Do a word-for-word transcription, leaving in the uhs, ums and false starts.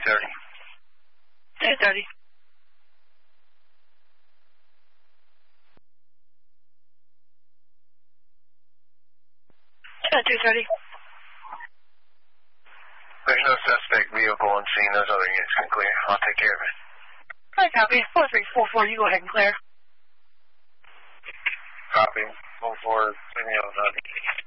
thirty. two thirty. Uh, two thirty. There's no suspect vehicle on scene. Those other units can clear. I'll take care of it. Hi, copy. four three four four, you go ahead and clear. Copy. four four, send me on